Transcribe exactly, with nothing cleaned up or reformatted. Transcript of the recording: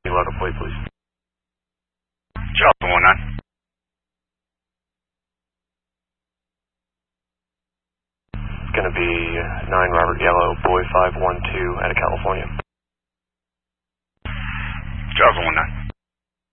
Local plate, please. Charleston one nine. It's going to be nine Robert Yellow, Boy five one two at